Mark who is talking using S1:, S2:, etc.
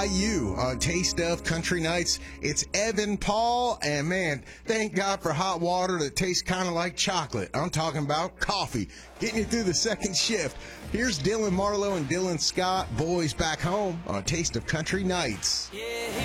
S1: You on Taste of Country Nights. It's Evan Paul, and man, thank God for hot water that tastes kind of like chocolate. I'm talking about coffee, getting you through the second shift. Here's Dylan Marlowe and Dylan Scott, boys back home on Taste of Country Nights.
S2: Yeah.